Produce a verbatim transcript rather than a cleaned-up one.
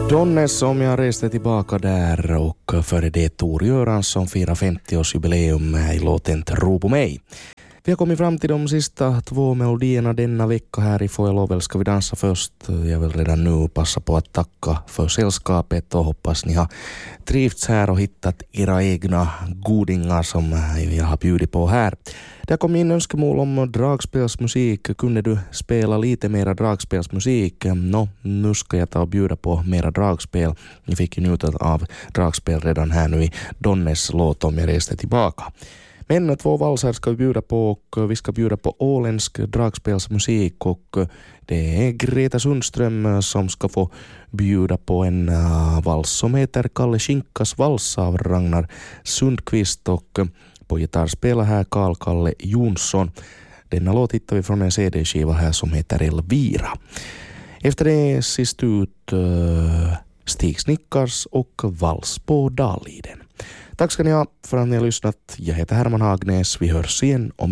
Donnes som jag reste tillbaka där och före det Tor Göransson firar femtioårsjubileum i låten Tro på mig. Vi har kommit fram till de sista två melodierna denna vecka här i Får jag lov, ska vi dansa först. Jag vill redan nu passa på att tacka för sällskapet och hoppas ni har trivts här och hittat era egna godingar som jag har bjudit på här. Det har kommit in önskemål om dragspelsmusik. Kunde du spela lite mera dragspelsmusik? Nå, nu ska jag ta och bjuda på mera dragspel. Ni fick ju njuta av dragspel redan här nu i Donnes låt om jag reste tillbaka. Men två valser ska vi bjuda på och vi ska bjuda på åländsk dragspelsmusik och det är Greta Sundström som ska få bjuda på en vals som heter Kalle Skinkas vals av Ragnar Sundqvist och på gitarrspela här Carl Kalle Jonsson. Denna låt hittar vi från en C D-skiva här som heter Elvira. Efter det sist ut uh, Stig Snickars och vals på Dalliden. Tack ska ni ha för att ni har lyssnat. Jag heter Herman Hagnäs. Vi hörs igen om